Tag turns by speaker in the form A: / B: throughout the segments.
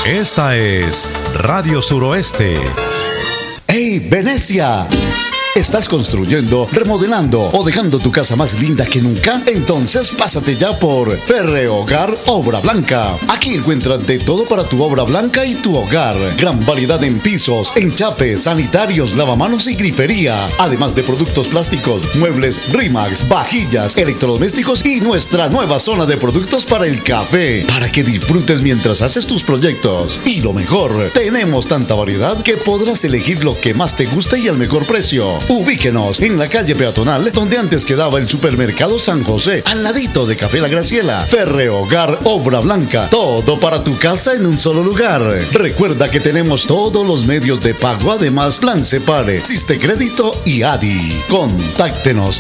A: Esta es Radio Suroeste.
B: ¡Hey, Venecia! ¿Estás construyendo, remodelando o dejando tu casa más linda que nunca? Entonces pásate ya por Ferrehogar Obra Blanca. Aquí encuentras de todo para tu obra blanca y tu hogar. Gran variedad en pisos, enchapes, sanitarios, lavamanos y grifería. Además de productos plásticos, muebles Rimax, vajillas, electrodomésticos y nuestra nueva zona de productos para el café. Para que disfrutes mientras haces tus proyectos. Y lo mejor, tenemos tanta variedad que podrás elegir lo que más te guste y al mejor precio. Ubíquenos en la calle peatonal donde antes quedaba el supermercado San José, al ladito de Café La Graciela. Ferrehogar Obra Blanca, todo para tu casa en un solo lugar. Recuerda que tenemos todos los medios de pago, además Plan Separe, Siste Crédito y ADI. Contáctenos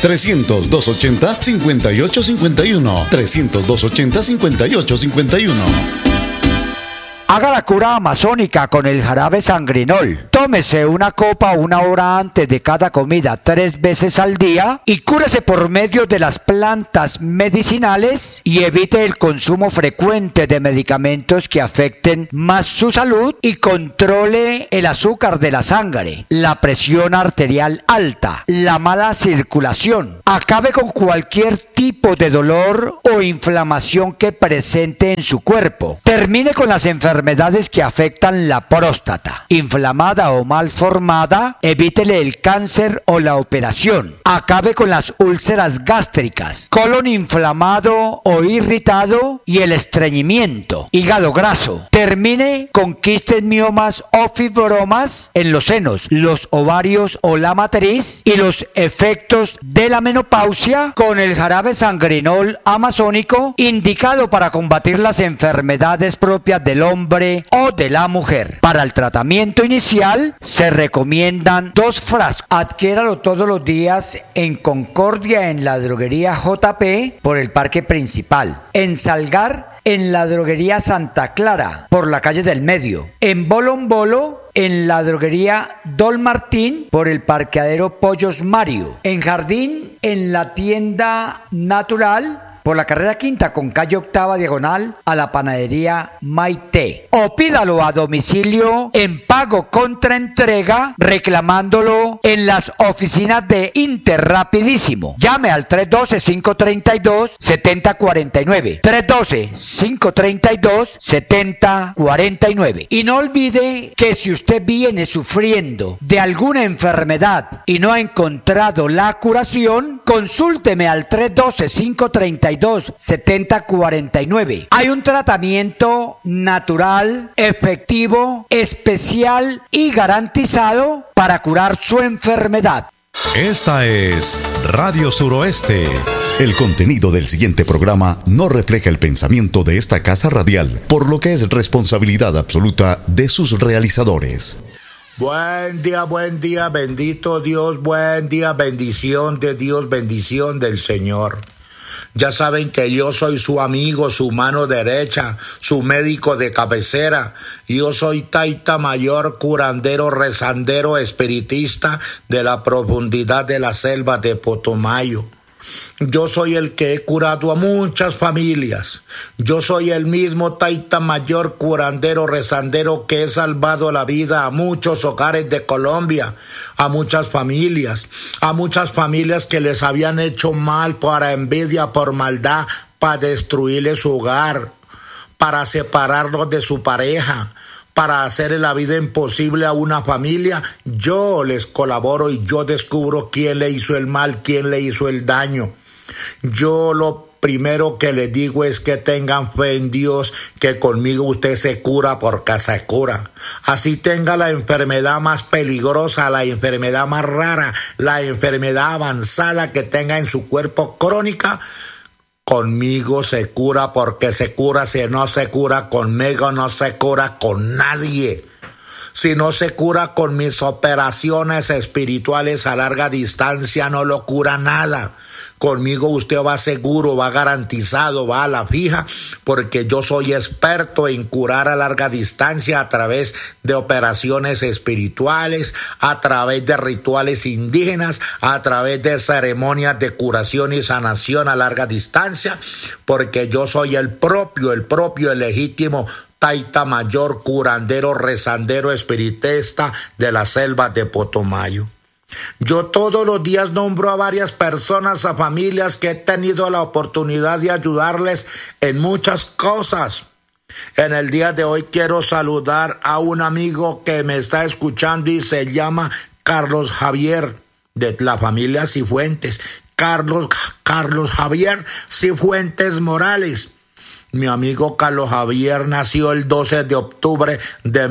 B: 300-280-5851, 300-280-5851.
C: Haga la cura amazónica con el jarabe sangrinol. Tómese una copa 1 hora antes de cada comida 3 veces al día y cúrese por medio de las plantas medicinales y evite el consumo frecuente de medicamentos que afecten más su salud y controle el azúcar de la sangre, la presión arterial alta, la mala circulación. Acabe con cualquier tipo de dolor o inflamación que presente en su cuerpo. Termine con las enfermedades que afectan la próstata, inflamada o mal formada, evítele el cáncer o la operación. Acabe con las úlceras gástricas, colon inflamado o irritado y el estreñimiento, hígado graso. Termine con quistes, miomas o fibromas en los senos, los ovarios o la matriz y los efectos de la menopausia con el jarabe sangrinol amazónico, indicado para combatir las enfermedades propias del hombre o de la mujer. Para el tratamiento inicial se recomiendan 2 frascos. Adquiéralo todos los días en Concordia, en la droguería JP por el parque principal, en Salgar en la droguería Santa Clara por la calle del Medio, en Bolombolo en la droguería Don Martín por el parqueadero Pollos Mario, en Jardín en la tienda Natural por la carrera quinta con calle octava diagonal a la panadería Maite. O pídalo a domicilio en pago contra entrega reclamándolo en las oficinas de Interrapidísimo. Llame al 312-532-7049. 312-532-7049. Y no olvide que si usted viene sufriendo de alguna enfermedad y no ha encontrado la curación, consúlteme al 312-532-7049. Hay un tratamiento natural, efectivo, especial y garantizado para curar su enfermedad.
A: Esta es Radio Suroeste.
B: El contenido del siguiente programa no refleja el pensamiento de esta casa radial, por lo que es responsabilidad absoluta de sus realizadores.
D: Buen día, bendito Dios, buen día, bendición de Dios, bendición del Señor. Ya saben que yo soy su amigo, su mano derecha, su médico de cabecera. Yo soy Taita Mayor, curandero, rezandero, espiritista de la profundidad de la selva de Potomayo. Yo soy el que he curado a muchas familias. Yo soy el mismo Taita Mayor, curandero, rezandero, que he salvado la vida a muchos hogares de Colombia, a muchas familias que les habían hecho mal por envidia, por maldad, para destruirles su hogar, para separarlos de su pareja, para hacerle la vida imposible a una familia. Yo les colaboro y yo descubro quién le hizo el mal, quién le hizo el daño. Yo lo primero que les digo es que tengan fe en Dios, que conmigo usted se cura porque se cura. Así tenga la enfermedad más peligrosa, la enfermedad más rara, la enfermedad avanzada que tenga en su cuerpo crónica, conmigo se cura porque se cura. Si no se cura conmigo, no se cura con nadie. Si no se cura con mis operaciones espirituales a larga distancia, no lo cura nada. Conmigo usted va seguro, va garantizado, va a la fija, porque yo soy experto en curar a larga distancia a través de operaciones espirituales, a través de rituales indígenas, a través de ceremonias de curación y sanación a larga distancia, porque yo soy el propio, el legítimo taita mayor, curandero, rezandero, espiritista de las selvas de Putumayo. Yo todos los días nombro a varias personas, a familias que he tenido la oportunidad de ayudarles en muchas cosas. En el día de hoy quiero saludar a un amigo que me está escuchando y se llama Carlos Javier, de la familia Cifuentes. Carlos Javier Cifuentes Morales. Mi amigo Carlos Javier nació el 12 de octubre de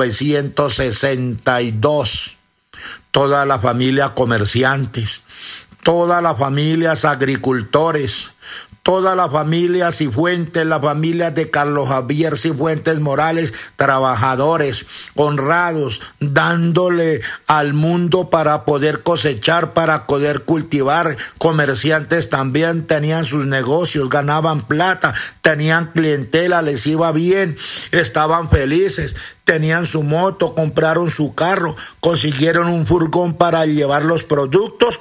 D: 1962. Toda la familia comerciantes, toda la familia agricultores, toda la familia Cifuentes, la familia de Carlos Javier Cifuentes Morales, trabajadores, honrados, dándole al mundo para poder cosechar, para poder cultivar. Comerciantes también tenían sus negocios, ganaban plata, tenían clientela, les iba bien, estaban felices. Tenían su moto, compraron su carro, consiguieron un furgón para llevar los productos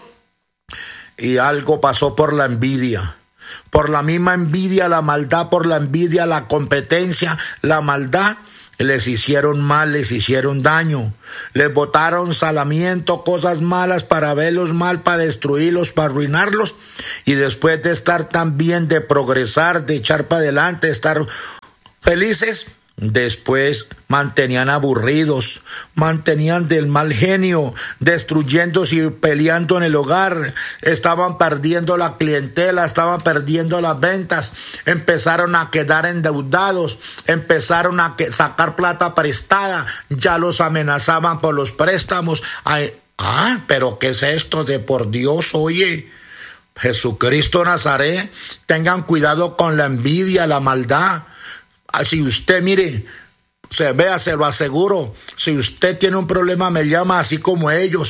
D: y algo pasó por la envidia. Por la misma envidia, la maldad, por la envidia, la competencia, la maldad, les hicieron mal, les hicieron daño. Les botaron salamiento, cosas malas para verlos mal, para destruirlos, para arruinarlos. Y después de estar tan bien, de progresar, de echar para adelante, estar felices, después mantenían aburridos, mantenían del mal genio, destruyéndose y peleando en el hogar, estaban perdiendo la clientela, estaban perdiendo las ventas, empezaron a quedar endeudados, empezaron a sacar plata prestada, ya los amenazaban por los préstamos. Pero ¿qué es esto de por Dios? Oye, Jesucristo Nazaret, tengan cuidado con la envidia, la maldad. Si usted, mire, se lo aseguro, si usted tiene un problema, me llama así como ellos.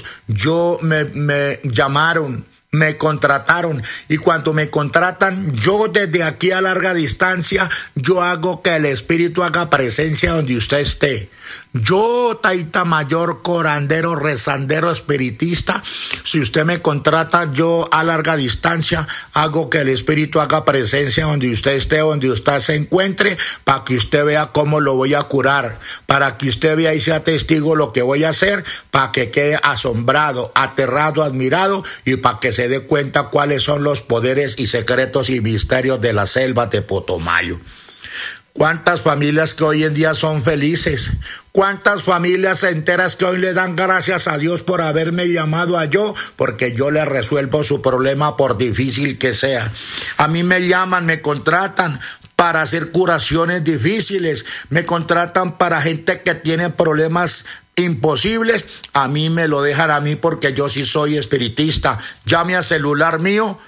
D: Me llamaron, me contrataron, y cuando me contratan, yo desde aquí a larga distancia, yo hago que el Espíritu haga presencia donde usted esté. Yo, taita mayor, curandero, rezandero, espiritista, si usted me contrata, yo a larga distancia hago que el Espíritu haga presencia donde usted esté, donde usted se encuentre, para que usted vea cómo lo voy a curar, para que usted vea y sea testigo lo que voy a hacer, para que quede asombrado, aterrado, admirado, y para que se dé cuenta cuáles son los poderes y secretos y misterios de la selva de Putumayo. ¿Cuántas familias que hoy en día son felices? ¿Cuántas familias enteras que hoy le dan gracias a Dios por haberme llamado a yo? Porque yo le resuelvo su problema por difícil que sea. A mí me llaman, me contratan para hacer curaciones difíciles. Me contratan para gente que tiene problemas imposibles. A mí me lo dejan a mí porque yo sí soy espiritista. Llame a celular mío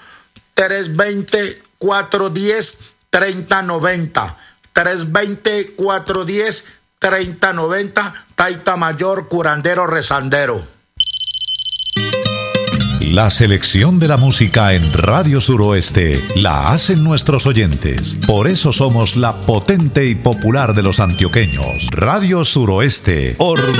D: 320-410-3090. 320-410-3090, taita mayor, curandero, rezandero.
A: La selección de la música en Radio Suroeste la hacen nuestros oyentes. Por eso somos la potente y popular de los antioqueños. Radio Suroeste.